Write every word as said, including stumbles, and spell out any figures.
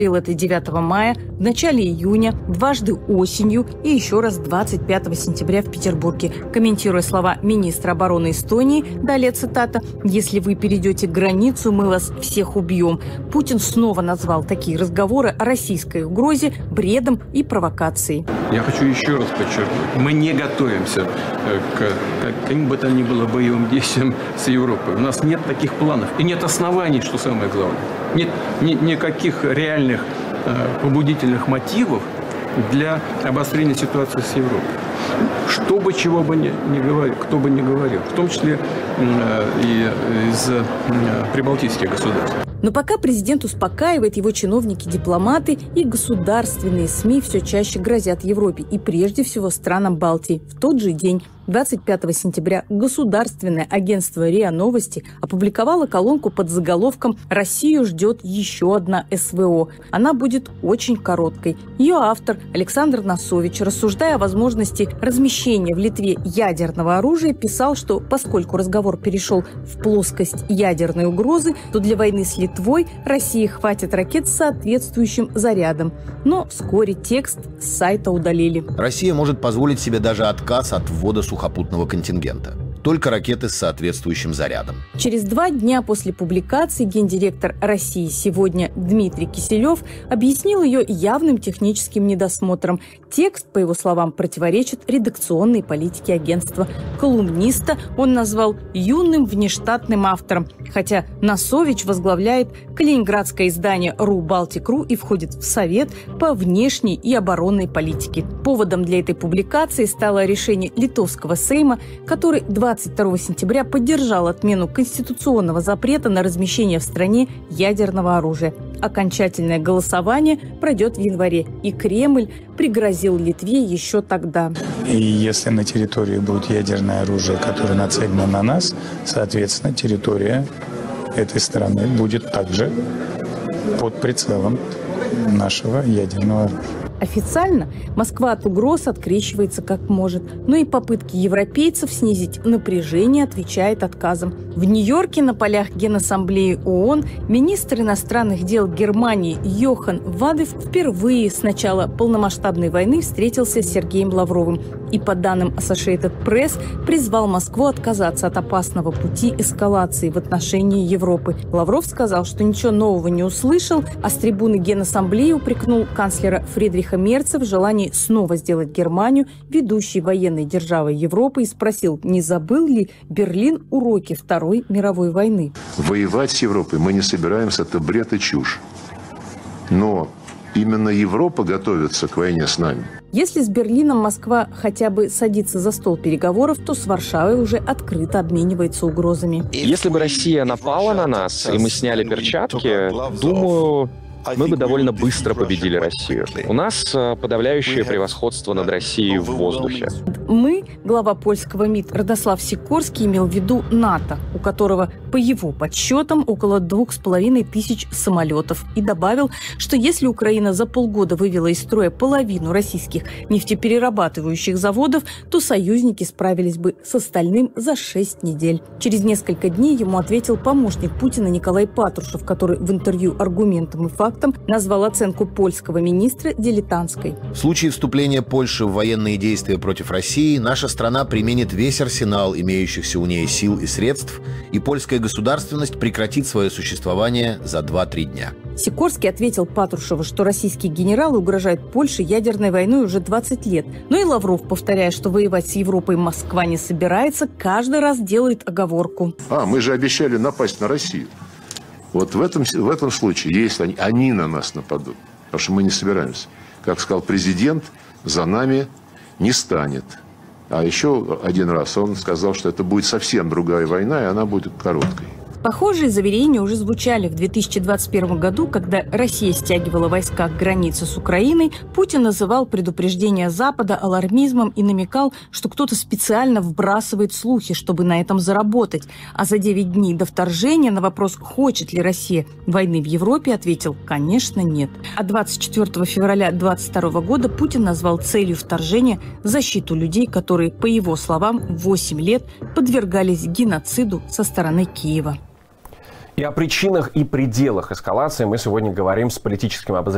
Это девятого мая, в начале июня, дважды осенью и еще раз двадцать пятого сентября в Петербурге. Комментируя слова министра обороны Эстонии, далее цитата: «Если вы перейдете границу, мы вас всех убьем». Путин снова назвал такие разговоры о российской угрозе бредом и провокацией. Я хочу еще раз подчеркнуть, мы не готовимся к каким бы то ни было боевым действиям с Европой. У нас нет таких планов и нет оснований, что самое главное. Нет ни, никаких реальных э, побудительных мотивов для обострения ситуации с Европой. Что бы, чего бы ни, ни говорил, кто бы ни говорил, в том числе э, и из э, прибалтийских государств. Но пока президент успокаивает, его чиновники, дипломаты и государственные СМИ все чаще грозят Европе и прежде всего странам Балтии. В тот же день, двадцать пятого сентября, государственное агентство РИА Новости опубликовало колонку под заголовком «Россию ждет еще одна СВО». Она будет очень короткой. Ее автор Александр Носович, рассуждая о возможности размещения в Литве ядерного оружия, писал, что поскольку разговор перешел в плоскость ядерной угрозы, то для войны с Литвой России хватит ракет с соответствующим зарядом. Но вскоре текст с сайта удалили. Россия может позволить себе даже отказ от ввода сухопутного контингента. Только ракеты с соответствующим зарядом. Через два дня после публикации гендиректор России «Сегодня» Дмитрий Киселев объяснил ее явным техническим недосмотром. Текст, по его словам, противоречит редакционной политике агентства. Колумниста он назвал юным внештатным автором, хотя Носович возглавляет калининградское издание «РУ Балтик.ру» и входит в Совет по внешней и оборонной политике. Поводом для этой публикации стало решение Литовского Сейма, который двадцать второго сентября поддержал отмену конституционного запрета на размещение в стране ядерного оружия. Окончательное голосование пройдет в январе, и Кремль пригрозил Литве еще тогда. И если на территории будет ядерное оружие, которое нацелено на нас, соответственно, территория этой страны будет также под прицелом нашего ядерного оружия. Официально Москва от угроз открещивается как может, но и попытки европейцев снизить напряжение отвечает отказом. В Нью-Йорке на полях Генассамблеи ООН министр иностранных дел Германии Йохан Вадеф впервые с начала полномасштабной войны встретился с Сергеем Лавровым и, по данным Associated Press, призвал Москву отказаться от опасного пути эскалации в отношении Европы. Лавров сказал, что ничего нового не услышал, а с трибуны Генассамблеи упрекнул канцлера Фридриха Мерца в желании снова сделать Германию ведущей военной державой Европы и спросил, не забыл ли Берлин уроки Второй мировой войны. Воевать с Европой мы не собираемся, это бред и чушь. Но именно Европа готовится к войне с нами. Если с Берлином Москва хотя бы садится за стол переговоров, то с Варшавой уже открыто обменивается угрозами. Если бы Россия напала на нас, и мы сняли перчатки, думаю, мы бы довольно быстро победили Россию. У нас подавляющее превосходство над Россией в воздухе. Мы, глава польского МИД Радослав Сикорский, имел в виду НАТО, у которого, по его подсчетам, около двух с половиной тысяч самолетов. И добавил, что если Украина за полгода вывела из строя половину российских нефтеперерабатывающих заводов, то союзники справились бы с остальным за шесть недель. Через несколько дней ему ответил помощник Путина Николай Патрушев, который в интервью «Аргументам и фактам» назвал оценку польского министра дилетантской. В случае вступления Польши в военные действия против России наша страна применит весь арсенал имеющихся у ней сил и средств, и польская государственность прекратит свое существование за два-три дня. Сикорский ответил Патрушеву, что российские генералы угрожают Польше ядерной войной уже двадцать лет. Но и Лавров, повторяя, что воевать с Европой Москва не собирается, каждый раз делает оговорку. А, мы же обещали напасть на Россию. Вот в этом, в этом случае, если они, они на нас нападут, потому что мы не собираемся, как сказал президент, за нами не станет. А еще один раз он сказал, что это будет совсем другая война, и она будет короткой. Похожие заверения уже звучали в две тысячи двадцать первом году, когда Россия стягивала войска к границе с Украиной. Путин называл предупреждение Запада алармизмом и намекал, что кто-то специально вбрасывает слухи, чтобы на этом заработать. А за девять дней до вторжения на вопрос, хочет ли Россия войны в Европе, ответил, конечно, нет. А двадцать четвёртого февраля две тысячи двадцать второго года Путин назвал целью вторжения защиту людей, которые, по его словам, восемь лет подвергались геноциду со стороны Киева. И о причинах и пределах эскалации мы сегодня говорим с политическим обозревателем